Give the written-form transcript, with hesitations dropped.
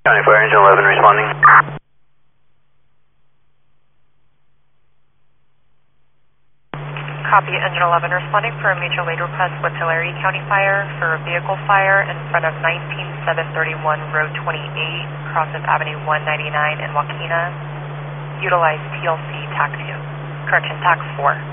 County Fire Engine 11 responding. Copy, Engine 11 responding for a mutual aid request with Tulare County Fire for a vehicle fire in front of 19731 Road 28, cross of Avenue 199 in Waukena. Utilize TLC TAC 2. Correction, TAC 4.